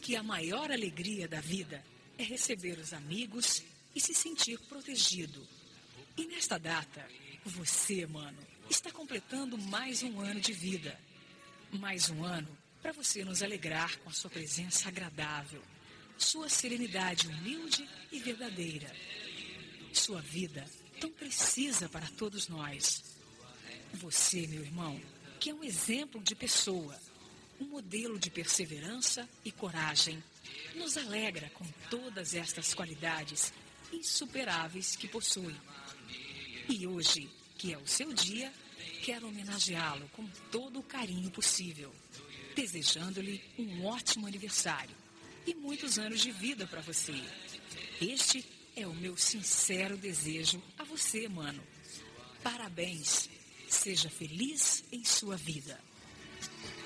que a maior alegria da vida é receber os amigos e se sentir protegido. E nesta data, você, mano, está completando mais um ano de vida. Mais um ano para você nos alegrar com a sua presença agradável, sua serenidade humilde e verdadeira. Sua vida tão precisa para todos nós. Você, meu irmão, que é um exemplo de pessoa, um modelo de perseverança e coragem, nos alegra com todas estas qualidades insuperáveis que possui. E hoje, que é o seu dia, quero homenageá-lo com todo o carinho possível, desejando-lhe um ótimo aniversário e muitos anos de vida para você. Este é o meu sincero desejo a você, mano. Parabéns! Seja feliz em sua vida.